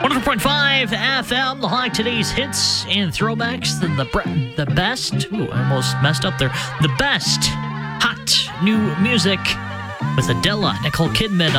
100.5 FM, like today's hits and throwbacks, the best, I almost messed up there, the best hot new music with Adele, Nicole Kidman.